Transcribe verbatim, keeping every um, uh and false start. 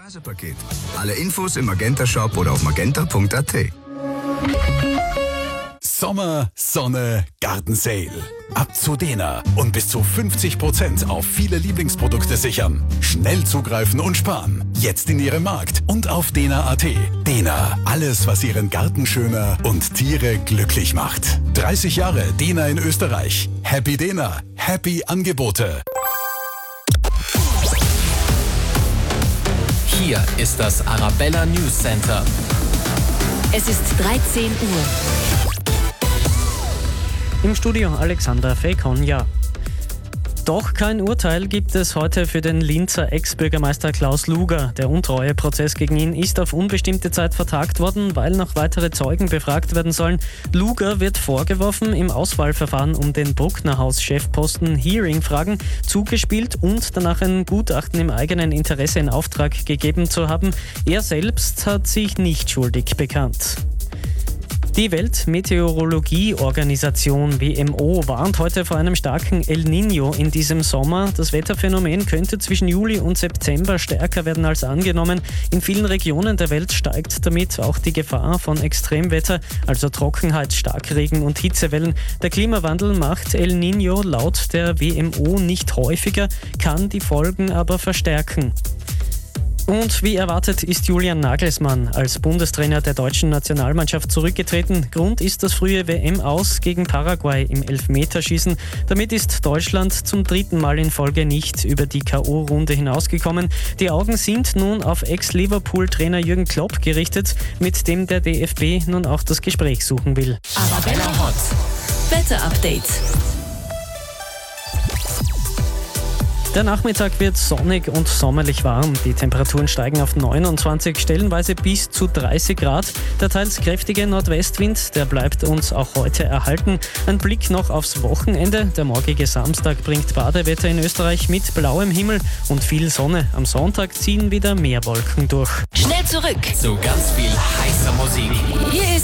Reisepaket. Alle Infos im Magenta Shop oder auf magenta punkt a t. Sommer, Sonne, Gartensale. Ab zu Dena und bis zu fünfzig Prozent auf viele Lieblingsprodukte sichern. Schnell zugreifen und sparen. Jetzt in Ihrem Markt und auf dena punkt a t. Dena, alles was Ihren Garten schöner und Tiere glücklich macht. dreißig Jahre Dena in Österreich. Happy Dena, happy Angebote. Hier ist das Arabella News Center. Es ist dreizehn Uhr. Im Studio Alexandra Fekonja. Doch kein Urteil gibt es heute für den Linzer Ex-Bürgermeister Klaus Luger. Der Untreueprozess gegen ihn ist auf unbestimmte Zeit vertagt worden, weil noch weitere Zeugen befragt werden sollen. Luger wird vorgeworfen, im Auswahlverfahren um den Brucknerhaus-Chefposten Hearing-Fragen zugespielt und danach ein Gutachten im eigenen Interesse in Auftrag gegeben zu haben. Er selbst hat sich nicht schuldig bekannt. Die Weltmeteorologie-Organisation W M O warnt heute vor einem starken El Niño in diesem Sommer. Das Wetterphänomen könnte zwischen Juli und September stärker werden als angenommen. In vielen Regionen der Welt steigt damit auch die Gefahr von Extremwetter, also Trockenheit, Starkregen und Hitzewellen. Der Klimawandel macht El Niño laut der W M O nicht häufiger, kann die Folgen aber verstärken. Und wie erwartet ist Julian Nagelsmann als Bundestrainer der deutschen Nationalmannschaft zurückgetreten. Grund ist das frühe W M-Aus gegen Paraguay im Elfmeterschießen. Damit ist Deutschland zum dritten Mal in Folge nicht über die K O-Runde hinausgekommen. Die Augen sind nun auf Ex-Liverpool-Trainer Jürgen Klopp gerichtet, mit dem der D F B nun auch das Gespräch suchen will. Arabella Hot. Wetterupdate. Der Nachmittag wird sonnig und sommerlich warm. Die Temperaturen steigen auf neunundzwanzig, stellenweise bis zu dreißig Grad. Der teils kräftige Nordwestwind, der bleibt uns auch heute erhalten. Ein Blick noch aufs Wochenende. Der morgige Samstag bringt Badewetter in Österreich mit blauem Himmel und viel Sonne. Am Sonntag ziehen wieder mehr Wolken durch. Schnell zurück So ganz viel heißer Musik. Hier ist